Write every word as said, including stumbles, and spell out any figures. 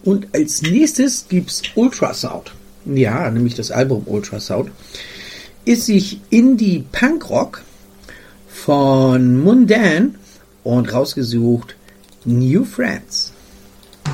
Und als nächstes gibt's Ultrasound. Ja, nämlich das Album Ultrasound. Ist sich Indie Punkrock von Mundane und rausgesucht New Friends.